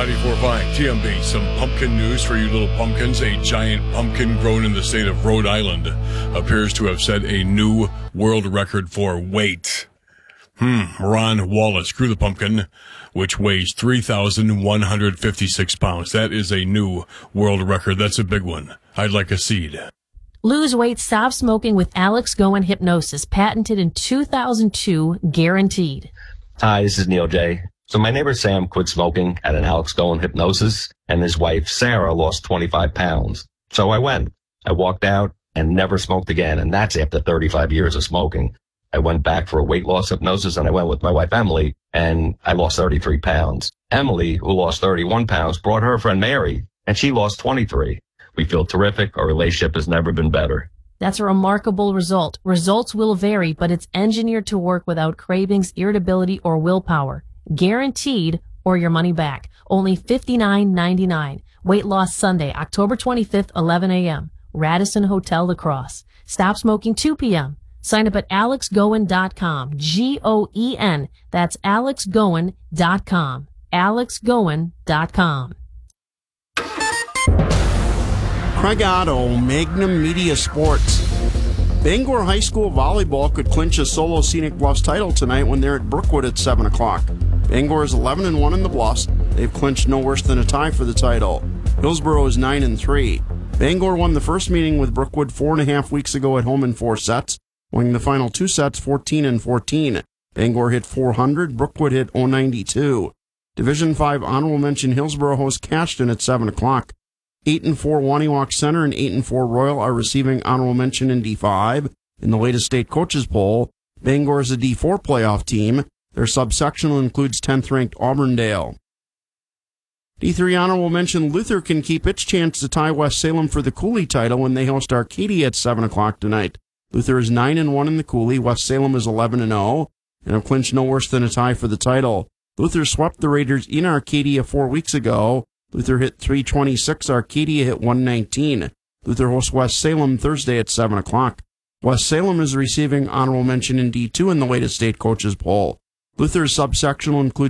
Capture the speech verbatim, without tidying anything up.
ninety-four point five T M B. Some pumpkin news for you little pumpkins. A giant pumpkin grown in the state of Rhode Island appears to have set a new world record for weight. Hmm. Ron Wallace grew the pumpkin, which weighs three thousand one hundred fifty-six pounds. That is a new world record. That's a big one. I'd like a seed. Lose weight, stop smoking with Alex Goen Hypnosis, patented in two thousand two, guaranteed. Hi, this is Neil J. So my neighbor Sam quit smoking at an Alex Goen Hypnosis, and his wife Sarah lost twenty-five pounds. So I went. I walked out and never smoked again, and that's after thirty-five years of smoking. I went back for a weight loss hypnosis, and I went with my wife Emily, and I lost thirty-three pounds. Emily, who lost thirty-one pounds, brought her friend Mary, and she lost twenty-three. We feel terrific. Our relationship has never been better. That's a remarkable result. Results will vary, but it's engineered to work without cravings, irritability, or willpower. Guaranteed, or your money back. Only fifty-nine ninety-nine. Weight Loss Sunday, October twenty-fifth, eleven a.m. Radisson Hotel, La Crosse. Stop smoking two p.m. Sign up at alex goen dot com. G O E N. That's alex goen dot com. alex goen dot com. Craig Otto, Magnum Media Sports. Bangor High School volleyball could clinch a solo Scenic Bluffs title tonight when they're at Brookwood at seven o'clock. Bangor is eleven and one in the Bluffs. They've clinched no worse than a tie for the title. Hillsborough is nine and three. Bangor won the first meeting with Brookwood four and a half weeks ago at home in four sets, winning the final two sets fourteen and fourteen. Bangor hit four hundred, Brookwood hit oh ninety-two. Division five honorable mention Hillsborough hosts Cashton at seven o'clock. eight and four Waniwak Center and eight and four Royal are receiving honorable mention in D five. In the latest state coaches poll, Bangor is a D four playoff team. Their subsectional includes tenth-ranked Auburndale. D three honorable mention Luther can keep its chance to tie West Salem for the Cooley title when they host Arcadia at seven o'clock tonight. Luther is nine and one in the Cooley. West Salem is eleven and oh, and have clinched no worse than a tie for the title. Luther swept the Raiders in Arcadia four weeks ago. Luther hit three twenty-six. Arcadia hit one nineteen. Luther hosts West Salem Thursday at seven o'clock. West Salem is receiving honorable mention in D two in the latest state coaches poll. Luther's subsectional includes